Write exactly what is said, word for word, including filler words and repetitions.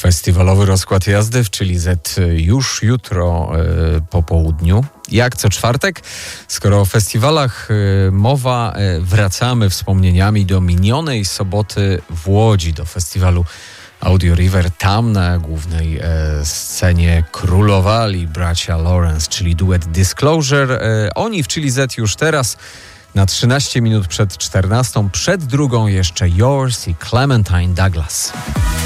Festiwalowy rozkład jazdy w Chili Z już jutro y, po południu. Jak co czwartek, skoro o festiwalach y, mowa, y, wracamy wspomnieniami do minionej soboty w Łodzi, do festiwalu Audio River. Tam na głównej e, scenie królowali bracia Lawrence, czyli duet Disclosure. E, oni w Chili Z już teraz na trzynaście minut przed czternastą, przed drugą jeszcze Yours i Clementine Douglas.